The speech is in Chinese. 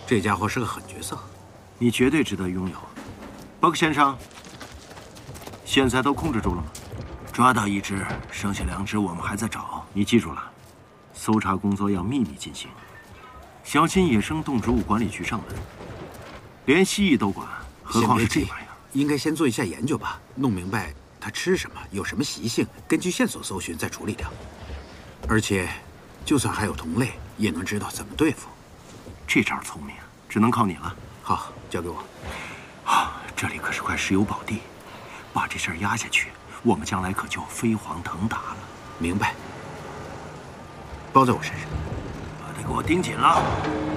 这家伙是个狠角色， 你绝对值得拥有。Buck 先生，现在都控制住了吗？抓到一只，剩下2只我们还在找。你记住了，搜查工作要秘密进行，小心野生动植物管理局上门，连蜥蜴都管，何况是这玩意儿？ 应该先做一下研究吧，弄明白它吃什么，有什么习性，根据线索搜寻再处理掉。而且，就算还有同类，也能知道怎么对付。 这招聪明，只能靠你了。 好，交给我。 啊，这里可是块石油宝地，把这事儿压下去，我们将来可就飞黄腾达了。 明白。包在我身上。 把它给我盯紧了。